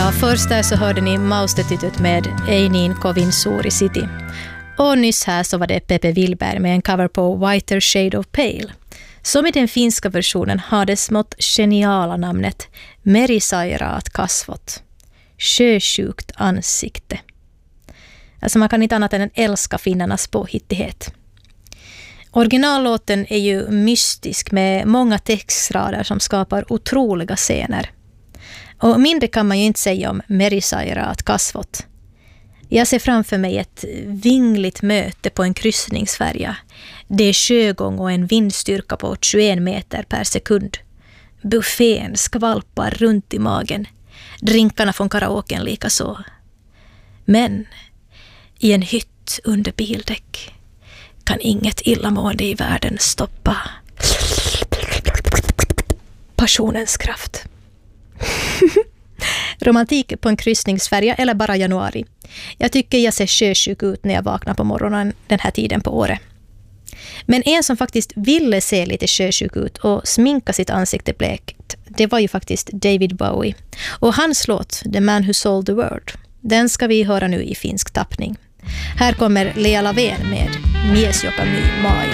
Ja, först där så hörde ni Maustetytöt med Einin Kovin Suuri City. Och nyss här så var det Pepe Willberg med en cover på Whiter Shade of Pale, som i den finska versionen har det smått geniala namnet Merisairaat kasvot. Sjösjukt ansikte. Alltså man kan inte annat än älska finnarnas påhittighet. Originallåten är ju mystisk med många textrader som skapar otroliga scener. Och mindre kan man ju inte säga om Merisairaat kasvot. Jag ser framför mig ett vingligt möte på en kryssningsfärja. Det är sjögång och en vindstyrka på 21 meter per sekund. Buffén skvalpar runt i magen. Drinkarna från karaoken lika så. Men i en hytt under bildäck kan inget illamående i världen stoppa passionens kraft. Romantik på en kryssningsfärja eller bara januari. Jag tycker jag ser sjösjuk ut när jag vaknar på morgonen den här tiden på året. Men en som faktiskt ville se lite sjösjuk ut och sminka sitt ansikte blekt, det var ju faktiskt David Bowie. Och hans låt, The Man Who Sold the World, den ska vi höra nu i finsk tappning. Här kommer Lea Lavén med Mies joka myy maailmaa.